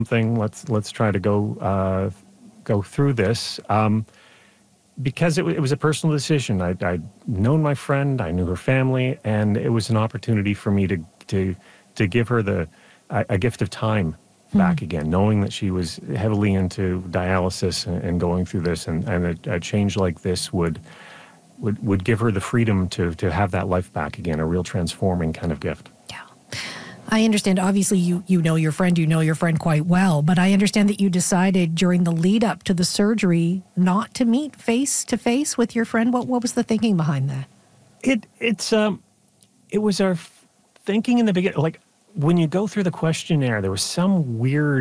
thing. Let's try to go through this. Because it was a personal decision. I'd known my friend, I knew her family, and it was an opportunity for me to give her a gift of time back again, knowing that she was heavily into dialysis and going through this, and a change like this would give her the freedom to have that life back again, a real transforming kind of gift. Yeah. I understand, obviously, you know your friend quite well, but I understand that you decided during the lead up to the surgery not to meet face to face with your friend. What was the thinking behind that? It was our thinking in the beginning. Like, when you go through the questionnaire, there was some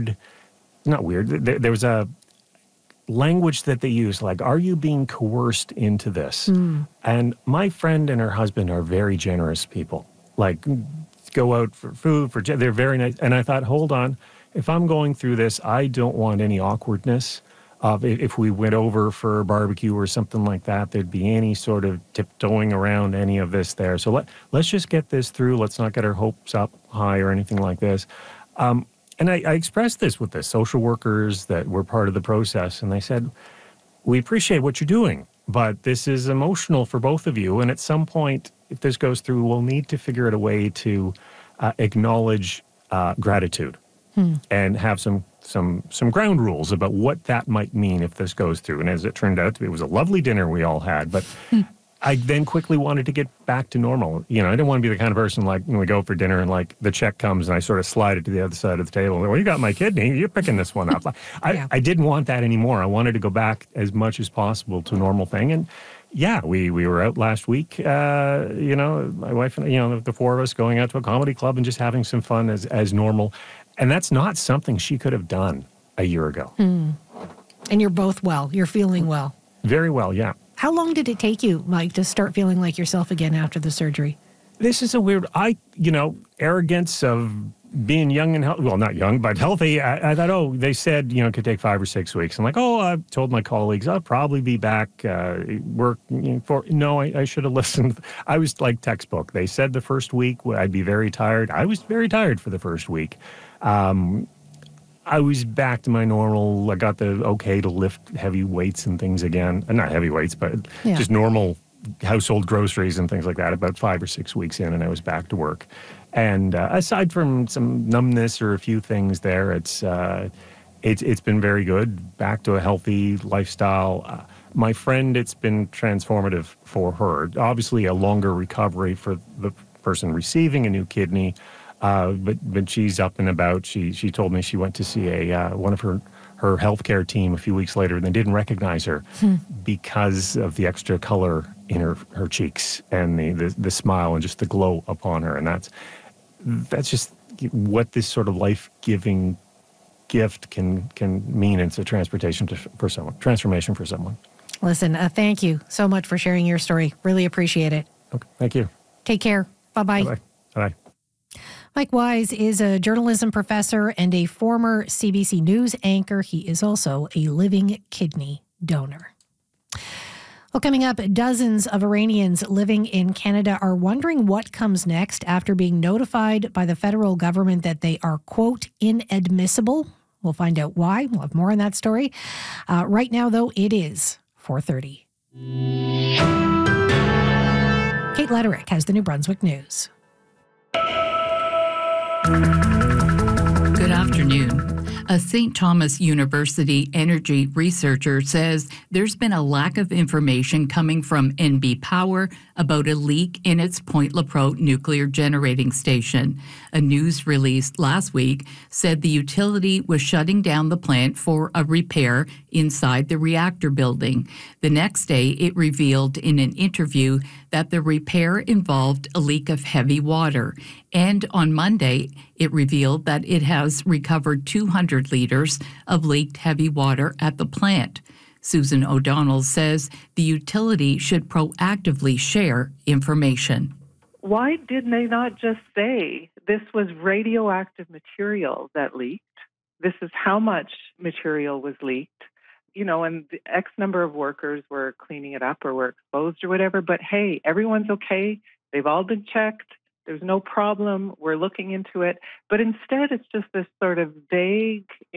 there was a language that they use, like, are you being coerced into this? And my friend and her husband are very generous people. Like, go out for food, they're very nice. And I thought, hold on, if I'm going through this, I don't want any awkwardness. If we went over for a barbecue or something like that, there'd be any sort of tiptoeing around any of this there. So let's just get this through. Let's not get our hopes up high or anything like this. And I expressed this with the social workers that were part of the process, and they said, we appreciate what you're doing, but this is emotional for both of you, and at some point, if this goes through, we'll need to figure out a way to acknowledge gratitude and have some ground rules about what that might mean if this goes through. And as it turned out, it was a lovely dinner we all had, but I then quickly wanted to get back to normal. You know, I didn't want to be the kind of person, like, when we go for dinner and, like, the check comes and I sort of slide it to the other side of the table. Well, you got my kidney. You're picking this one up. I didn't want that anymore. I wanted to go back as much as possible to a normal thing. And yeah, we were out last week, my wife and, the four of us going out to a comedy club and just having some fun as normal. And that's not something she could have done a year ago. And you're both well. You're feeling well. Very well, yeah. How long did it take you, Mike, to start feeling like yourself again after the surgery? This is a weird, arrogance of being young and healthy. Well, not young, but healthy. I thought, they said, it could take 5 or 6 weeks. I'm like, I've told my colleagues I'll probably be back work for. No, I should have listened. I was like textbook. They said the first week I'd be very tired. I was very tired for the first week. I was back to my normal. I got the okay to lift heavy weights and things again. Not heavy weights, but just normal household groceries and things like that about 5 or 6 weeks in, and I was back to work. And aside from some numbness or a few things there, it's been very good. Back to a healthy lifestyle. My friend, it's been transformative for her. Obviously, a longer recovery for the person receiving a new kidney. But she's up and about. She told me she went to see one of her healthcare team a few weeks later, and they didn't recognize her because of the extra color in her cheeks and the smile and just the glow upon her. And that's just what this sort of life-giving gift can mean. It's a transformation for someone. Listen, thank you so much for sharing your story. Really appreciate it. Okay, thank you. Take care. Bye-bye. Bye-bye. Bye. Mike Wise is a journalism professor and a former CBC News anchor. He is also a living kidney donor. Well, coming up, dozens of Iranians living in Canada are wondering what comes next after being notified by the federal government that they are, quote, inadmissible. We'll find out why. We'll have more on that story. Right now, though, it is 4:30. Kate Lederick has the New Brunswick News. Good afternoon. A St. Thomas University energy researcher says there's been a lack of information coming from NB Power about a leak in its Point Lepreau nuclear generating station. A news release last week said the utility was shutting down the plant for a repair inside the reactor building. The next day, it revealed in an interview that the repair involved a leak of heavy water. And on Monday, it revealed that it has recovered 200 liters of leaked heavy water at the plant. Susan O'Donnell says the utility should proactively share information. Why did they not just say this was radioactive material that leaked? This is how much material was leaked. And the X number of workers were cleaning it up or were exposed or whatever. But hey, everyone's okay. They've all been checked. There's no problem. We're looking into it. But instead, it's just this sort of vague